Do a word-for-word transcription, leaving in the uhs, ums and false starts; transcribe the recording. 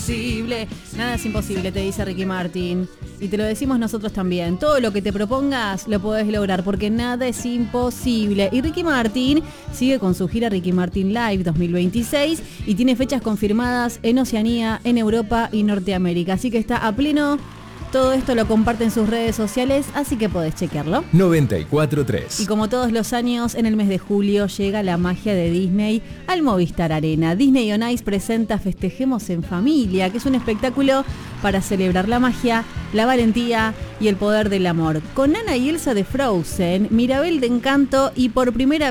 imposible. Nada es imposible, te dice Ricky Martin. Y te lo decimos nosotros también. Todo lo que te propongas lo podés lograr porque nada es imposible. Y Ricky Martin sigue con su gira Ricky Martin Live dos mil veintiséis y tiene fechas confirmadas en Oceanía, en Europa y Norteamérica. Así que está a pleno. Todo esto lo comparte en sus redes sociales, así que podés chequearlo. noventa y cuatro tres. Y como todos los años, en el mes de julio llega la magia de Disney al Movistar Arena. Disney on Ice presenta Festejemos en Familia, que es un espectáculo para celebrar la magia, la valentía y el poder del amor. Con Anna y Elsa de Frozen, Mirabel de Encanto y por primera